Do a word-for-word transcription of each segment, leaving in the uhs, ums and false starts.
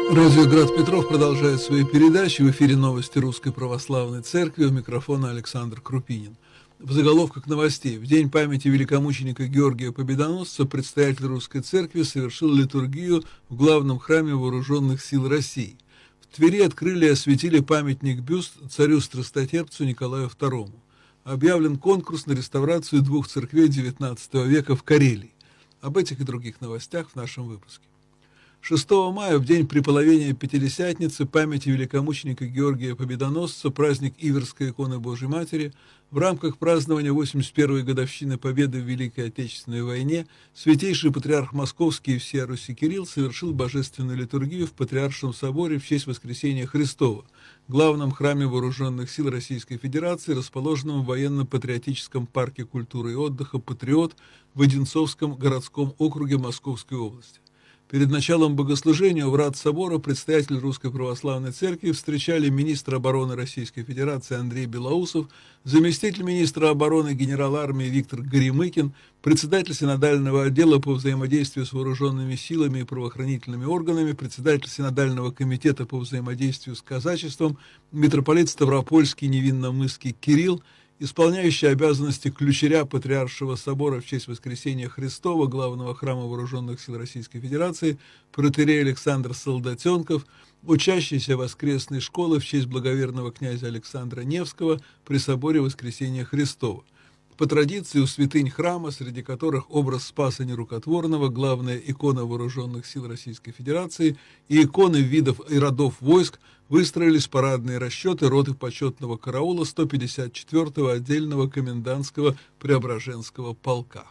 Радио Град Петров продолжает свои передачи. В эфире новости Русской Православной Церкви. У микрофона Александр Крупинин. В заголовках новостей. В день памяти великомученика Георгия Победоносца предстоятель Русской Церкви совершил литургию в главном храме Вооруженных сил России. В Твери открыли и осветили памятник-бюст царю-страстотерпцу Николаю второму. Объявлен конкурс на реставрацию двух церквей девятнадцатого века в Карелии. Об этих и других новостях в нашем выпуске. шестого мая, в день преполовения Пятидесятницы, памяти великомученика Георгия Победоносца, праздник Иверской иконы Божией Матери, в рамках празднования восемьдесят первой годовщины Победы в Великой Отечественной войне, святейший патриарх Московский и всея Руси Кирилл совершил божественную литургию в Патриаршем соборе в честь Воскресения Христова, главном храме Вооруженных сил Российской Федерации, расположенном в военно-патриотическом парке культуры и отдыха «Патриот» в Одинцовском городском округе Московской области. Перед началом богослужения у врат собора предстоятель Русской Православной Церкви встречали министр обороны Российской Федерации Андрей Белоусов, заместитель министра обороны генерал армии Виктор Горемыкин, председатель синодального отдела по взаимодействию с вооруженными силами и правоохранительными органами, председатель синодального комитета по взаимодействию с казачеством, митрополит Ставропольский Невинномысский Кирилл, исполняющий обязанности ключеря Патриаршего собора в честь Воскресения Христова, главного храма Вооруженных сил Российской Федерации, протоиерей Александр Солдатенков, учащийся воскресной школы в честь благоверного князя Александра Невского при соборе Воскресения Христова. По традиции у святынь храма, среди которых образ Спаса Нерукотворного, главная икона Вооруженных сил Российской Федерации и иконы видов и родов войск, выстроились парадные расчеты роты почетного караула сто пятьдесят четвёртого отдельного комендантского Преображенского полка.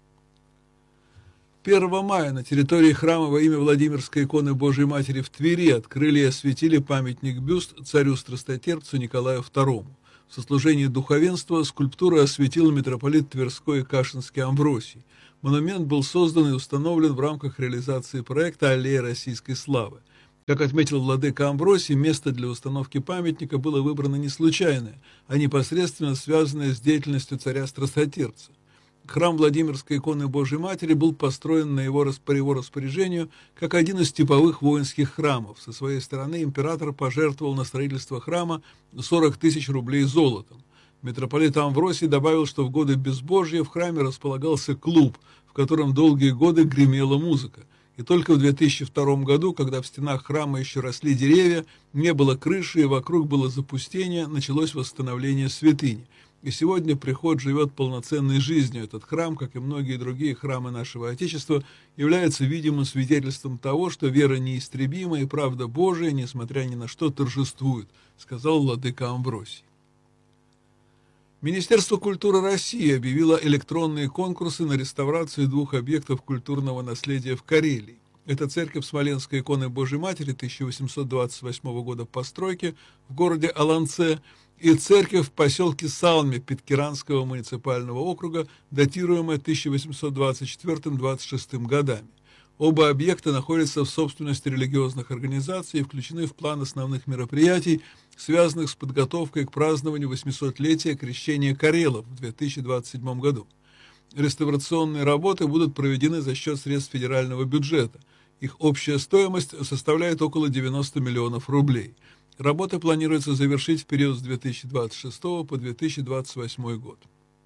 первого мая на территории храма во имя Владимирской иконы Божией Матери в Твери открыли и осветили памятник-бюст царю-страстотерпцу Николаю второму. В сослужении духовенства скульптуру осветил митрополит Тверской и Кашинский Амвросий. Монумент был создан и установлен в рамках реализации проекта «Аллея российской славы». Как отметил владыка Амвросий, место для установки памятника было выбрано не случайное, а непосредственно связанное с деятельностью царя-страстотерпца. Храм Владимирской иконы Божией Матери был построен на его, по его распоряжению как один из типовых воинских храмов. Со своей стороны император пожертвовал на строительство храма сорок тысяч рублей золотом. Митрополит Амвросий добавил, что в годы безбожья в храме располагался клуб, в котором долгие годы гремела музыка. И только в две тысячи втором году, когда в стенах храма еще росли деревья, не было крыши и вокруг было запустение, началось восстановление святыни. И сегодня приход живет полноценной жизнью. Этот храм, как и многие другие храмы нашего Отечества, является видимым свидетельством того, что вера неистребима и правда Божия, несмотря ни на что, торжествует, сказал владыка Амвросий. Министерство культуры России объявило электронные конкурсы на реставрацию двух объектов культурного наследия в Карелии. Это церковь Смоленской иконы Божией Матери тысяча восемьсот двадцать восьмого года постройки в городе Аланце и церковь в поселке Салме Питкиранского муниципального округа, датируемая тысяча восемьсот двадцать четвёртым — двадцать шестым годами. Оба объекта находятся в собственности религиозных организаций и включены в план основных мероприятий, связанных с подготовкой к празднованию восьмисотлетия крещения карелов в две тысячи двадцать седьмом году. Реставрационные работы будут проведены за счет средств федерального бюджета. Их общая стоимость составляет около девяноста миллионов рублей. Работы планируется завершить в период с две тысячи двадцать шестого по две тысячи двадцать восьмой год.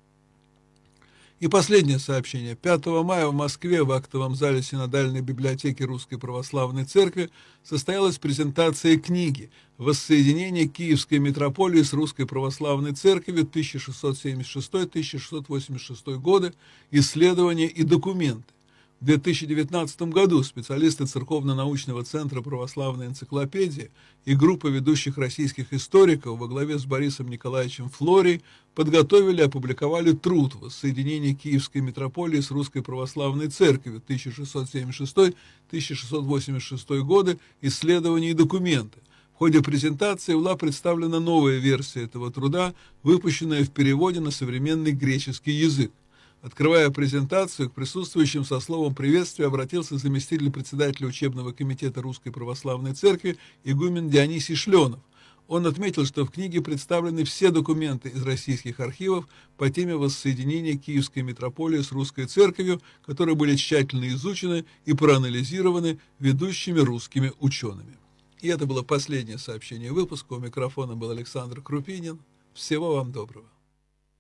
И последнее сообщение. пятого мая в Москве в актовом зале Синодальной библиотеки Русской Православной Церкви состоялась презентация книги «Воссоединение Киевской митрополии с Русской Православной Церковью тысяча шестьсот семьдесят шестой — тысяча шестьсот восемьдесят шестой годы. Исследования и документы». В две тысячи девятнадцатом году специалисты Церковно-научного центра «Православная энциклопедия» и группа ведущих российских историков во главе с Борисом Николаевичем Флорией подготовили и опубликовали труд «Воссоединение Киевской митрополии с Русской Православной Церковью тысяча шестьсот семьдесят шестой — тысяча шестьсот восемьдесят шестой годы. Исследования и документы». В ходе презентации была представлена новая версия этого труда, выпущенная в переводе на современный греческий язык. Открывая презентацию, к присутствующим со словом приветствия обратился заместитель председателя учебного комитета Русской Православной Церкви игумен Дионисий Шленов. Он отметил, что в книге представлены все документы из российских архивов по теме воссоединения Киевской митрополии с Русской Церковью, которые были тщательно изучены и проанализированы ведущими русскими учеными. И это было последнее сообщение выпуска. У микрофона был Александр Крупинин. Всего вам доброго.